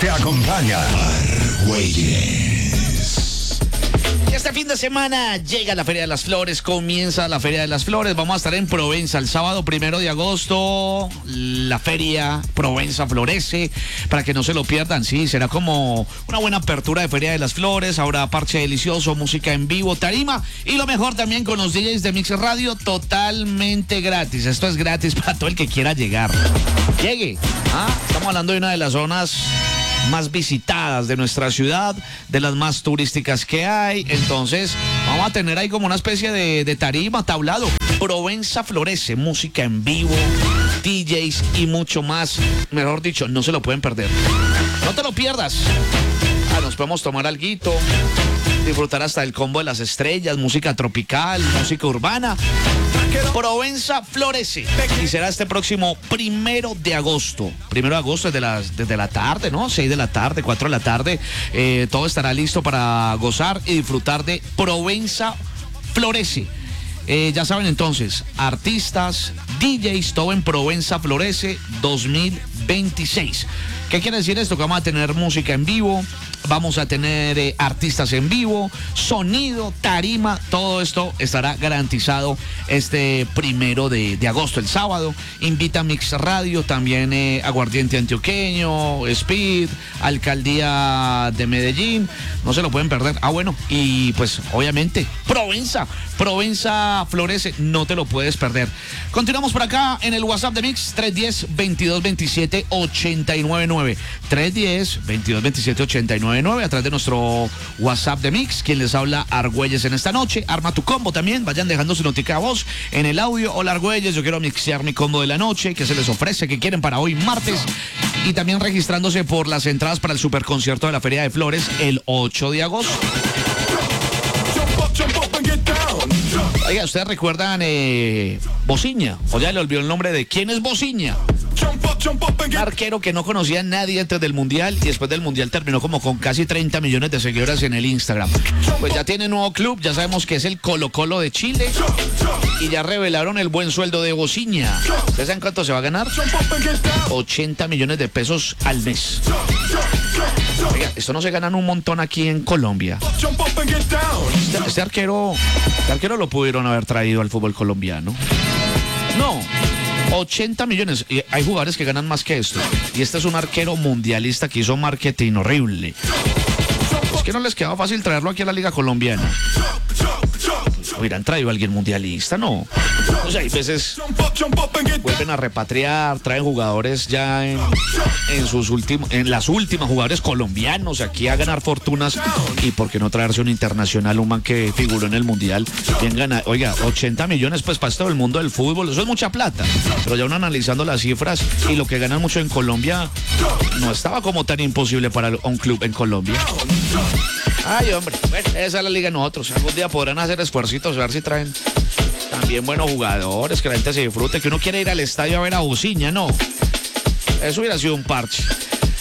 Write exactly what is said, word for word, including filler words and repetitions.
te acompaña Argüelles. Y este fin de semana llega la Feria de las Flores, comienza la Feria de las Flores. Vamos a estar en Provenza el sábado primero de agosto. La Feria Provenza Florece, para que no se lo pierdan. Sí, será como una buena apertura de Feria de las Flores. Habrá parche delicioso, música en vivo, tarima y lo mejor también con los D Js de Mix Radio, totalmente gratis. Esto es gratis para todo el que quiera llegar. Llegue. Ah, estamos hablando de una de las zonas más visitadas de nuestra ciudad, de las más turísticas que hay. Entonces vamos a tener ahí como una especie de, de tarima, tablado. Provenza Florece, música en vivo, D Js y mucho más. Mejor dicho, no se lo pueden perder. No te lo pierdas. Ah, nos podemos tomar alguito, disfrutar hasta el combo de las estrellas, música tropical, música urbana. Provenza Florece y será este próximo primero de agosto. Primero de agosto desde, las, desde la tarde, ¿no? seis de la tarde, cuatro de la tarde. Eh, todo estará listo para gozar y disfrutar de Provenza Florece. Eh, ya saben entonces, artistas, D Js, todo en Provenza Florece dos mil veintiséis. ¿Qué quiere decir esto? Que vamos a tener música en vivo, vamos a tener eh, artistas en vivo, sonido, tarima, todo esto estará garantizado este primero de, de agosto, el sábado. Invita Mix Radio, también eh, Aguardiente Antioqueño, Speed, Alcaldía de Medellín, no se lo pueden perder. Ah, bueno, y pues obviamente Provenza, Provenza Florece, no te lo puedes perder. Continuamos por acá en el WhatsApp de Mix, tres uno cero, veintidós veintisiete, ochenta y nueve nueve. tres uno cero, veintidós veintisiete, ochenta y nueve nueve, a través de nuestro WhatsApp de Mix. Quien les habla, Argüelles, en esta noche. Arma tu combo también, vayan dejando su notica de voz en el audio. Hola Argüelles, yo quiero mixear mi combo de la noche, que se les ofrece, que quieren para hoy martes. Y también registrándose por las entradas para el superconcierto de la Feria de Flores el ocho de agosto. Oiga, ¿ustedes recuerdan eh, Bociña? O ya le olvidó el nombre de quién es Bociña. Un arquero que no conocía a nadie antes del Mundial y después del Mundial terminó como con casi treinta millones de seguidores en el Instagram. Pues ya tiene nuevo club, ya sabemos que es el Colo-Colo de Chile y ya revelaron el buen sueldo de Bociña. ¿Ustedes saben cuánto se va a ganar? ochenta millones de pesos al mes. Oiga, esto no se ganan un montón aquí en Colombia. Este, este arquero, este arquero lo pudieron haber traído al fútbol colombiano. No. ochenta millones. Y hay jugadores que ganan más que esto. Y este es un arquero mundialista que hizo marketing horrible. Es que no les quedaba fácil traerlo aquí a la Liga Colombiana. Hubieran traído a alguien mundialista, ¿no? O sea, hay veces vuelven a repatriar, traen jugadores ya en, en sus últimos, en las últimas, jugadores colombianos aquí a ganar fortunas. Y por qué no traerse un internacional, un man que figuró en el mundial, bien gana. Oiga, ochenta millones pues para todo el mundo del fútbol, eso es mucha plata. Pero ya uno analizando las cifras y lo que ganan mucho en Colombia, no estaba como tan imposible para un club en Colombia. Ay, hombre, bueno, esa es la liga de nosotros. Algún día podrán hacer esfuercitos, a ver si traen también buenos jugadores, que la gente se disfrute, que uno quiere ir al estadio a ver a Bociña, no. Eso hubiera sido un parche.